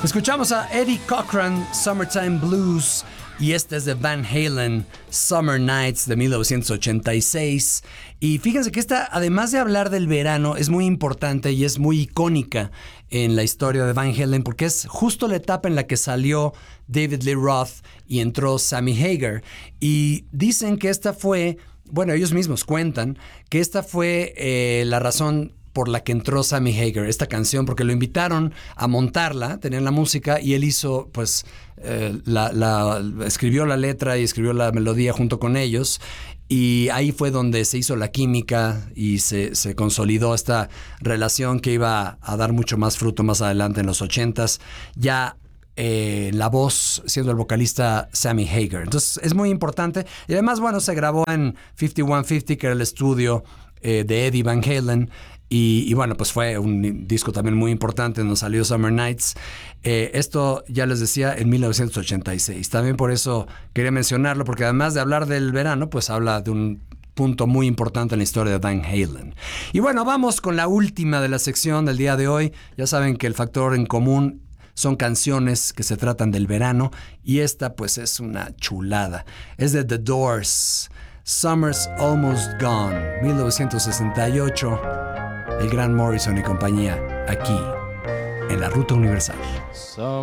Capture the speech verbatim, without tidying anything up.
Escuchamos a Eddie Cochran, Summertime Blues, y este es de Van Halen, Summer Nights de mil novecientos ochenta y seis. Y fíjense que esta, además de hablar del verano, es muy importante y es muy icónica en la historia de Van Halen porque es justo la etapa en la que salió David Lee Roth y entró Sammy Hagar. Y dicen que esta fue, bueno, ellos mismos cuentan que esta fue eh, la razón por la que entró Sammy Hagar, esta canción, porque lo invitaron a montarla, tenían la música y él hizo, pues, eh, la, la, escribió la letra y escribió la melodía junto con ellos, y ahí fue donde se hizo la química y se, se consolidó esta relación que iba a dar mucho más fruto más adelante en los ochentas, ya eh, la voz siendo el vocalista Sammy Hagar. Entonces es muy importante, y además, bueno, se grabó en cincuenta y uno cincuenta, que era el estudio eh, de Eddie Van Halen. Y, y bueno, pues fue un disco también muy importante, nos salió Summer Nights. Eh, esto, ya les decía, en mil novecientos ochenta y seis. También por eso quería mencionarlo, porque además de hablar del verano, pues habla de un punto muy importante en la historia de Van Halen. Y bueno, vamos con la última de la sección del día de hoy. Ya saben que el factor en común son canciones que se tratan del verano, y esta pues es una chulada. Es de The Doors, Summer's Almost Gone, mil novecientos sesenta y ocho. El gran Morrison y compañía, aquí, en la Ruta Universal.